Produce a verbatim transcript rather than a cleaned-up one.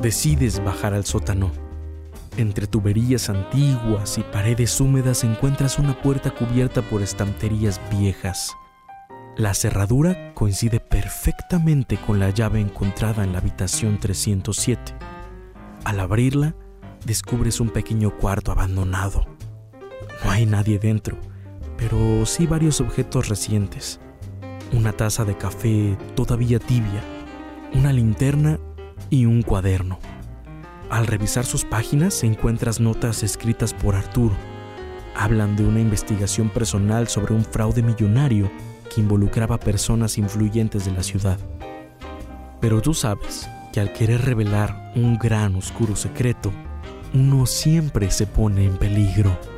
Decides bajar al sótano. Entre tuberías antiguas y paredes húmedas encuentras una puerta cubierta por estanterías viejas. La cerradura coincide perfectamente con la llave encontrada en la habitación trescientos siete. Al abrirla, descubres un pequeño cuarto abandonado. No hay nadie dentro, pero sí varios objetos recientes. Una taza de café todavía tibia, una linterna y un cuaderno. Al revisar sus páginas encuentras notas escritas por Arturo. Hablan de una investigación personal sobre un fraude millonario que involucraba a personas influyentes de la ciudad. Pero tú sabes que al querer revelar un gran oscuro secreto, uno siempre se pone en peligro.